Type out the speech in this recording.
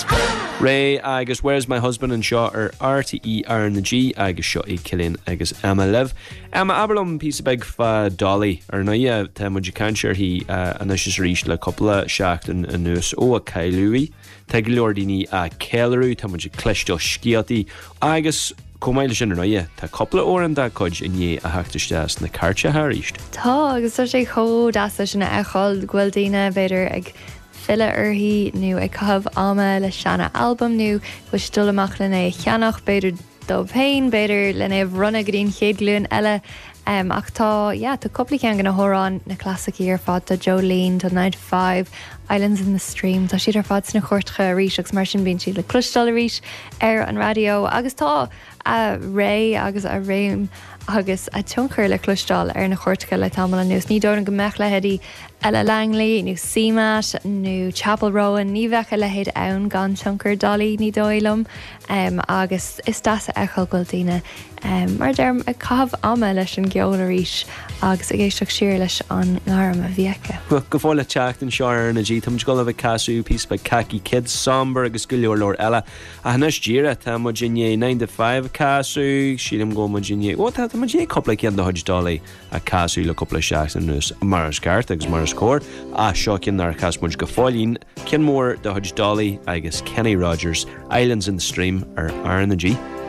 Ray agus Where's My Husband and seo RTE ar na G agus seo I Cillian agus Emma Liv. Emma Aberlum pí bag fa Dolly ar na te muid canseir hí anis is ríist le coppla seacht an nús ó a Cailúí te glordíní a Ceileú te muid clistal sciatí agus Comáile sin na tá coppla óran da coid in a heachtaiste na carte haríist. Tá agus sé cho dáasa sinna eáil ghfuil daine beidir ag fille hí nu ag cabh ama le seanna albumm nu go stul amach lena cheannach beidir dóbhéin beidir lena runna grín chéad glún eile ach tá coppla cean gan na hórán na clasicí ar fad tá Jolene tá 95 Islands in the Stream tá siad ar fad sna chuirtcha ríis agus mar sin bíonn siad le clustal a ríis ar an radio agus tá Ray agus a réim agus a tionchar le clustal ar na chuirtcha le tamala nús ní dóna go mech le hedí Ella Langley nu Seamat nu Chapel Rowan ní bhecha le héad ann gan tionchar Dolly ní dóilm agus is dása echail goil daine mar derm a cabh ama leis an geola ríis agus a géisteach siar leis an ngáram a bhíecha. Go fáile teacht an seoir na G tam go le bh casú pí be Khaki Kids somber agus go leor eile a hanas díra tá mu dinné 9 to 5 casú sílim go mu dinné ó tá mu dé coppla cean do Hodge Dolly a casú le coppla seach an nús Maras Gart agus Maras Cór a seo cin nar casmuid go fáilín cin mór do Hodge Dolly agus Kenny Rogers Islands in the Stream ar na G.